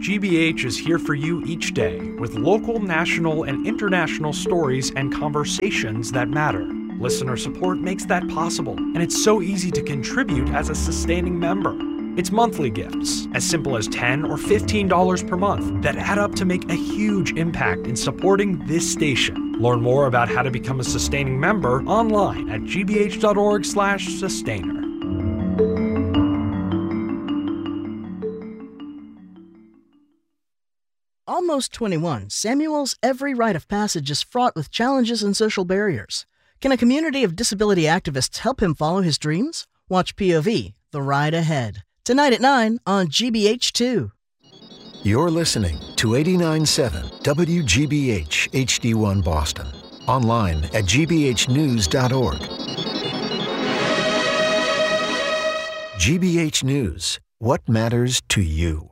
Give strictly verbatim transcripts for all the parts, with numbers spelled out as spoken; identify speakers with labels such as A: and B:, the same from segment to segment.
A: G B H is here for you each day with local, national, and international stories and conversations that matter. Listener support makes that possible, and it's so easy to contribute as a sustaining member. It's monthly gifts, as simple as ten dollars or fifteen dollars per month, that add up to make a huge impact in supporting this station. Learn more about how to become a sustaining member online at gbh.org slash sustainer.
B: Almost twenty-one, Samuel's every rite of passage is fraught with challenges and social barriers. Can a community of disability activists help him follow his dreams? Watch P O V, The Ride Ahead, tonight at nine on G B H two.
C: You're listening to eighty-nine point seven W G B H H D one Boston. Online at g b h news dot org. G B H News. What matters to you?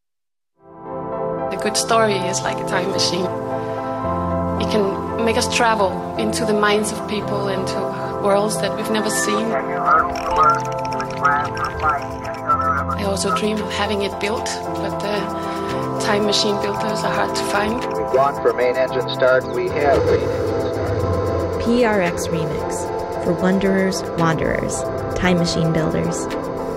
D: A good story is like a time machine. It can make us travel into the minds of people, into worlds that we've never seen. I also dream of having it built, but the time machine builders are hard to find.
E: We've gone for main engine start. We have main engine start.
F: P R X Remix for Wanderers, Wanderers, Time Machine Builders.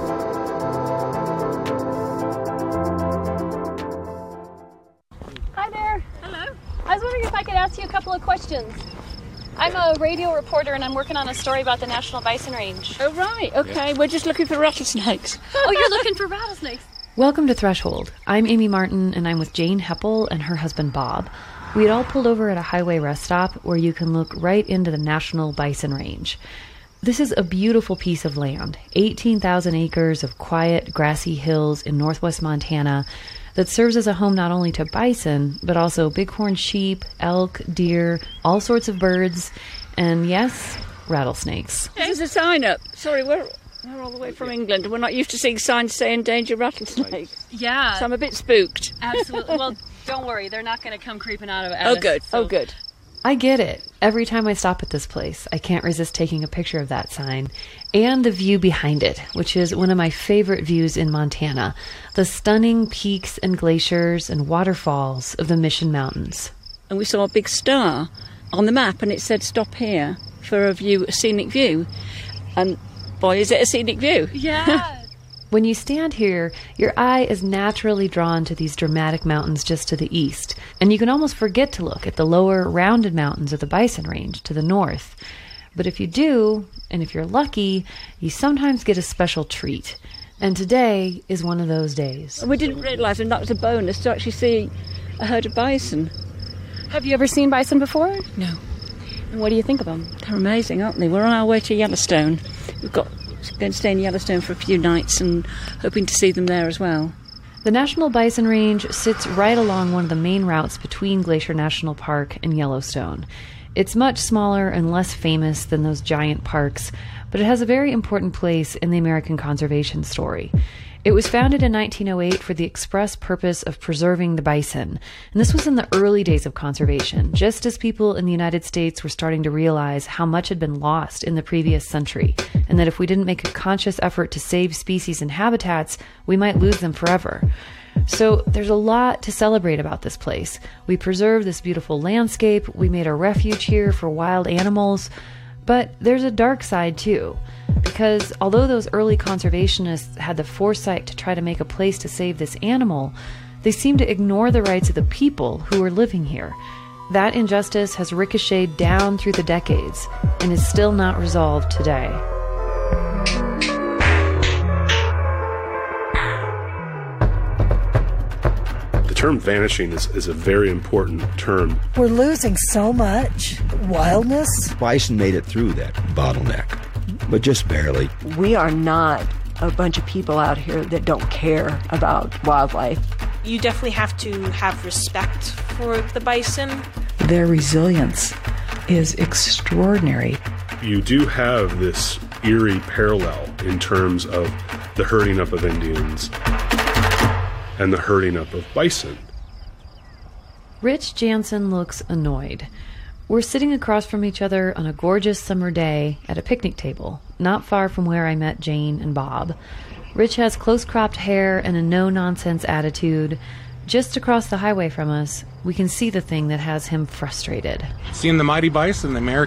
G: Ask you a couple of questions. I'm a radio reporter and I'm working on a story about the National Bison Range.
H: Oh, right. Okay. Yeah. We're just looking for rattlesnakes.
G: Oh, you're looking for rattlesnakes.
I: Welcome to Threshold. I'm Amy Martin and I'm with Jane Heppel and her husband Bob. We had all pulled over at a highway rest stop where you can look right into the National Bison Range. This is a beautiful piece of land, eighteen thousand acres of quiet, grassy hills in northwest Montana that serves as a home not only to bison, but also bighorn sheep, elk, deer, all sorts of birds, and yes, rattlesnakes.
H: There's a sign up. Sorry, we're, we're all the way from England, and we're not used to seeing signs saying danger rattlesnakes.
G: Yeah.
H: So I'm a bit spooked.
G: Absolutely. Well, don't worry, they're not going to come creeping out of it.
H: Oh, good. So. Oh, good.
I: I get it. Every time I stop at this place, I can't resist taking a picture of that sign and the view behind it, which is one of my favorite views in Montana, the stunning peaks and glaciers and waterfalls of the Mission Mountains.
H: And we saw a big star on the map and it said stop here for a view, a scenic view. And boy, is it a scenic view.
G: Yeah.
I: When you stand here, your eye is naturally drawn to these dramatic mountains just to the east, and you can almost forget to look at the lower, rounded mountains of the Bison Range to the north. But if you do, and if you're lucky, you sometimes get a special treat. And today is one of those days.
H: We didn't realise, and that was a bonus, to actually see a herd of bison.
G: Have you ever seen bison before?
H: No.
G: And what do you think of them?
H: They're amazing, aren't they? We're on our way to Yellowstone. We've got going to stay in Yellowstone for a few nights and hoping to see them there as well.
I: The National Bison Range sits right along one of the main routes between Glacier National Park and Yellowstone. It's much smaller and less famous than those giant parks, but it has a very important place in the American conservation story. It was founded in nineteen oh eight for the express purpose of preserving the bison, and this was in the early days of conservation, just as people in the United States were starting to realize how much had been lost in the previous century, and that if we didn't make a conscious effort to save species and habitats, we might lose them forever. So there's a lot to celebrate about this place. We preserved this beautiful landscape, we made a refuge here for wild animals, but there's a dark side too. Because although those early conservationists had the foresight to try to make a place to save this animal, they seemed to ignore the rights of the people who were living here. That injustice has ricocheted down through the decades and is still not resolved today.
J: The term vanishing is, is a very important term.
K: We're losing so much wildness.
L: Bison made it through that bottleneck, but just barely.
M: We are not a bunch of people out here that don't care about wildlife.
N: You definitely have to have respect for the bison.
K: Their resilience is extraordinary.
J: You do have this eerie parallel in terms of the herding up of Indians and the herding up of bison.
I: Rich Jansen looks annoyed. We're sitting across from each other on a gorgeous summer day at a picnic table, not far from where I met Jane and Bob. Rich has close-cropped hair and a no-nonsense attitude. Just across the highway from us, we can see the thing that has him frustrated.
O: Seeing the mighty bison, the American